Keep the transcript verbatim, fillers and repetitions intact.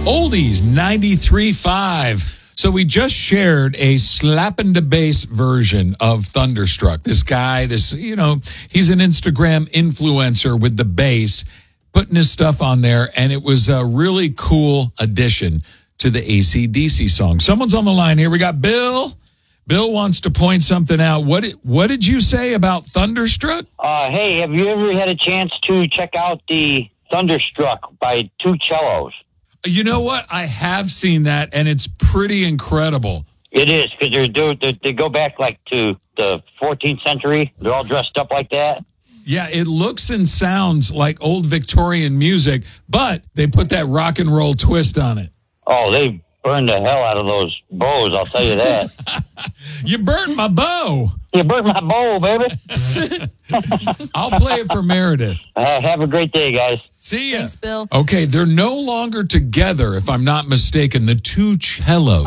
Oldies ninety-three point five. So we just shared a slapping the bass version of Thunderstruck. This guy, this, you know, he's an Instagram influencer with the bass, putting his stuff on there, and it was a really cool addition to the A C D C song. Someone's on the line here. We got Bill. Bill wants to point something out. What what did you say about Thunderstruck? Uh, hey, have you ever had a chance to check out the Thunderstruck by Two Cellos? You know what? I have seen that, and it's pretty incredible. It is, because they're, they're, they go back like to the fourteenth century. They're all dressed up like that. Yeah, it looks and sounds like old Victorian music, but they put that rock and roll twist on it. Oh, they burned the hell out of those bows, I'll tell you that. You burnt my bow. You burnt my bow, baby. I'll play it for Meredith. Uh, have a great day, guys. See ya. Thanks, Bill. Okay, they're no longer together, if I'm not mistaken, the Two Cellos.